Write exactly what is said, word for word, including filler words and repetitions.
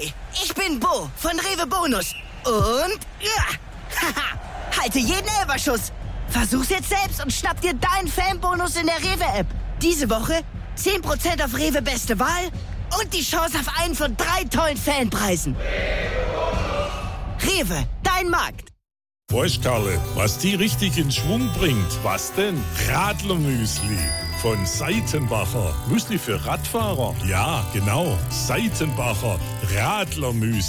Hi, ich bin Bo von Rewe Bonus. Und ja, haha, halte jeden Elferschuss. Versuch's jetzt selbst und schnapp dir deinen Fanbonus in der Rewe-App. Diese Woche zehn Prozent auf Rewe Beste Wahl und die Chance auf einen von drei tollen Fanpreisen. Rewe, dein Markt. Weißt, Karle, was die richtig in Schwung bringt? Was denn? Radlermüsli von Seitenbacher. Müsli für Radfahrer? Ja, genau. Seitenbacher Radlermüsli.